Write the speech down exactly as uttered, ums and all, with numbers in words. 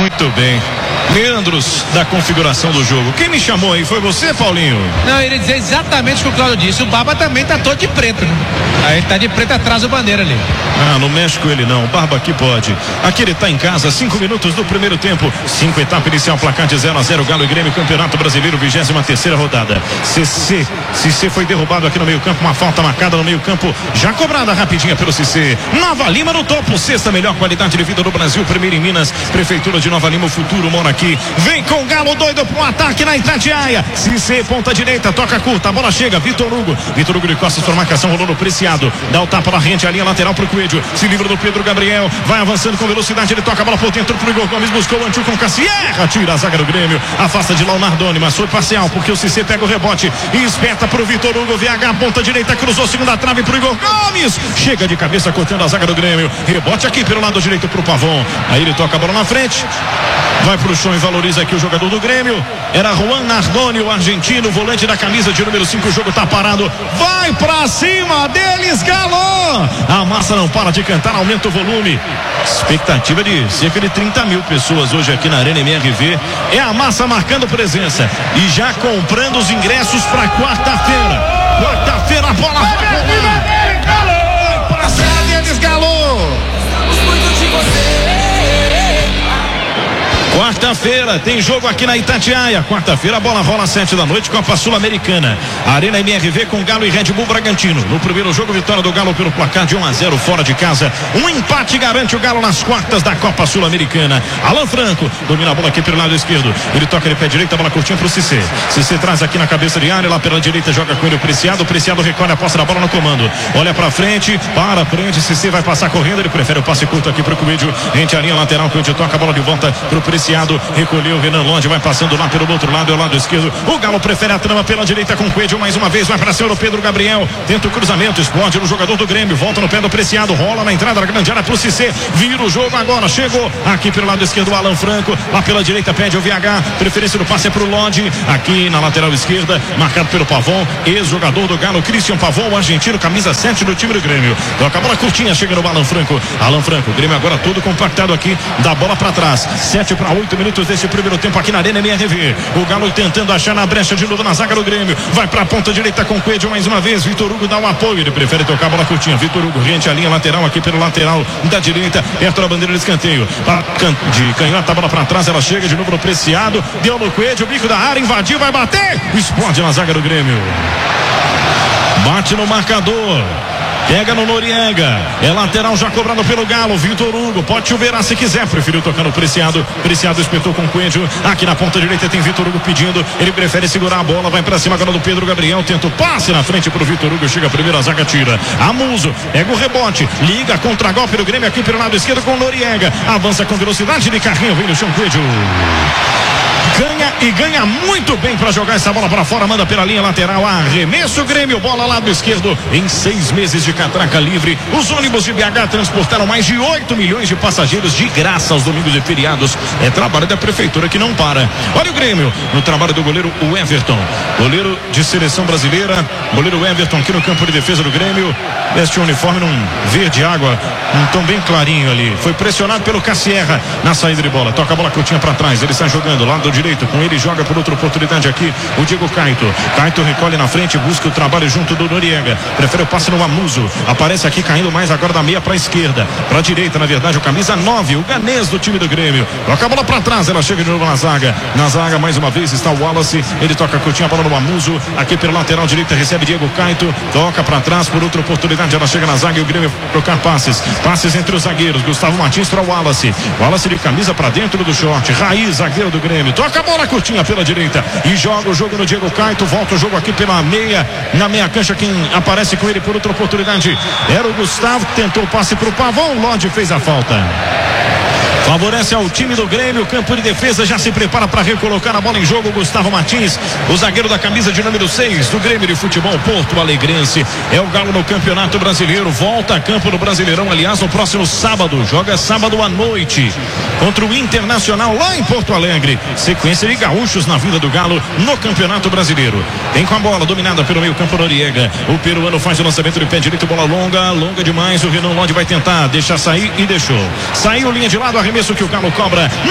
Muito bem. Meandros da configuração do jogo. Quem me chamou aí? Foi você, Paulinho? Não, eu iria dizer exatamente o que o Claudio disse. O Barba também tá todo de preto, né? Aí ele tá de preto atrás do bandeira ali. Ah, não mexe com ele não. O Barba aqui pode. Aqui ele tá em casa, cinco minutos do primeiro tempo. Cinco etapa inicial, placar de zero a zero. Galo e Grêmio, Campeonato Brasileiro, vigésima terceira rodada. C C. C C foi derrubado aqui no meio campo. Uma falta marcada no meio campo. Já cobrada rapidinha pelo C C. Nova Lima no topo. Sexta melhor qualidade de vida do Brasil. Primeiro em Minas. Prefeitura de Nova Lima, o futuro mora aqui. Vem com o Galo doido pro ataque na Itatiaia. C C, ponta direita, toca curta, a bola chega, Vitor Hugo. Vitor Hugo de costas por marcação, rolou no Preciado. Dá o tapa na rente, a linha lateral pro Coelho. Se livra do Pedro Gabriel. Vai avançando com velocidade, ele toca a bola por dentro pro Igor Gomes. Buscou o Antiu com Cassierra. Tira a zaga do Grêmio. Afasta de lá o Nardoni, mas foi parcial, porque o C C pega o rebote e espeta pro Vitor Hugo. V H, ponta direita, cruzou segunda trave pro Igor Gomes. Chega de cabeça, cortando a zaga do Grêmio. Rebote aqui pelo lado direito pro Pavon. Aí ele toca a bola na frente. Vai pro chão e valoriza aqui o jogador do Grêmio. Era Juan Nardoni, o argentino, volante da camisa de número cinco. O jogo tá parado. Vai pra cima deles, Galo! A massa não para de cantar, aumenta o volume. Expectativa de cerca de trinta mil pessoas hoje aqui na Arena M R V. É a massa marcando presença e já comprando os ingressos pra quarta-feira. Quarta-feira a bola vai rolar. Vai pra cima deles, Galo! Muito de você. Quarta-feira tem jogo aqui na Itatiaia. Quarta-feira a bola rola às sete da noite, Copa Sul-Americana. Arena M R V com Galo e Red Bull Bragantino. No primeiro jogo, vitória do Galo pelo placar de um a zero fora de casa. Um empate garante o Galo nas quartas da Copa Sul-Americana. Alan Franco domina a bola aqui pelo lado esquerdo. Ele toca de pé direito, a bola curtinha pro C C. C C traz aqui na cabeça de área, lá pela direita joga com ele o Preciado. O Preciado recolhe a posse da bola no comando. Olha pra frente, para frente, C C vai passar correndo. Ele prefere o passe curto aqui pro Coelho. Rente a linha lateral, Coelho toca a bola de volta pro Preciado. Recolheu o Renan Longe, vai passando lá pelo outro lado, é o lado esquerdo. O Galo prefere a trama pela direita com o Coelho, mais uma vez vai para cima o Pedro Gabriel, tenta o cruzamento, explode no jogador do Grêmio, volta no pé do Preciado, rola na entrada da grande área pro C C, vira o jogo agora, chegou aqui pelo lado esquerdo o Alan Franco, lá pela direita pede o V H, preferência do passe é pro Lodge, aqui na lateral esquerda, marcado pelo Pavon, ex-jogador do Galo, Christian Pavon, o argentino, camisa sete do time do Grêmio. Toca a bola curtinha, chega no Alan Franco, Alan Franco, o Grêmio agora todo compactado aqui, dá bola para trás, sete para oito minutos desse primeiro tempo aqui na Arena M R V. O Galo tentando achar na brecha de novo na zaga do Grêmio. Vai pra ponta direita com o Coelho mais uma vez. Vitor Hugo dá um apoio. Ele prefere tocar a bola curtinha. Vitor Hugo rente a linha lateral aqui pelo lateral da direita. Perto da bandeira de escanteio. De canhota, a bola pra trás. Ela chega de novo no Preciado. Deu no Coelho. O bico da área invadiu. Vai bater. Explode na zaga do Grêmio. Bate no marcador. Pega no Noriega, é lateral já cobrado pelo Galo, Vitor Hugo, pode chover se quiser, preferiu tocar no Preciado, Preciado espetou com o Coelho, aqui na ponta direita tem Vitor Hugo pedindo, ele prefere segurar a bola, vai pra cima agora do Pedro Gabriel, tenta o passe na frente pro Vitor Hugo, chega a primeira, a zaga tira, Amuso, pega o rebote, liga contra golpe do Grêmio aqui pelo lado esquerdo com o Noriega, avança com velocidade de carrinho, vem no chão Coelho. Ganha e ganha muito bem para jogar essa bola para fora, manda pela linha lateral, arremesso Grêmio, bola lado esquerdo, em seis meses de catraca livre, os ônibus de B H transportaram mais de oito milhões de passageiros de graça aos domingos e feriados, é trabalho da prefeitura que não para. Olha o Grêmio, no trabalho do goleiro o Everton, goleiro de seleção brasileira, goleiro Everton aqui no campo de defesa do Grêmio, veste o uniforme num verde água, um tom bem clarinho ali, foi pressionado pelo Cassierra na saída de bola, toca a bola curtinha para trás, ele está jogando lado direito, com ele joga por outra oportunidade aqui o Diego Caito, Caito recolhe na frente, busca o trabalho junto do Noriega, prefere o passe no Amuso, aparece aqui caindo mais agora da meia para a esquerda, para a direita na verdade o camisa nove, o ganês do time do Grêmio, toca a bola para trás, ela chega de novo na zaga, na zaga mais uma vez está o Wallace, ele toca curtinha a bola no Amuso, aqui pela lateral direita recebe Diego Caito, toca para trás por outra oportunidade, ela chega na zaga e o Grêmio trocar passes, passes entre os zagueiros, Gustavo Martins para o Wallace, Wallace de camisa para dentro do short, Raiz, zagueiro do Grêmio, toca a bola curtinha pela direita e joga o jogo no Diego Caito, volta o jogo aqui pela meia, na meia cancha, quem aparece com ele por outra oportunidade era o Gustavo, tentou o passe pro Pavon, Lodge fez a falta. Favorece ao time do Grêmio, campo de defesa já se prepara para recolocar a bola em jogo, Gustavo Martins, o zagueiro da camisa de número seis do Grêmio de Futebol Porto Alegrense, é o Galo no Campeonato Brasileiro, volta a campo no Brasileirão, aliás no próximo sábado, joga sábado à noite contra o Internacional lá em Porto Alegre, sequência de gaúchos na vida do Galo no Campeonato Brasileiro, tem com a bola dominada pelo meio campo Noriega, o peruano faz o lançamento de pé direito, bola longa, longa demais, o Renan Lodge vai tentar deixar sair e deixou, saiu linha de lado, arremesso que o Galo cobra